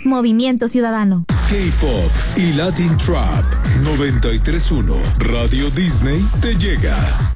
Movimiento Ciudadano. K-Pop y Latin Trap 93.1 Radio Disney te llega.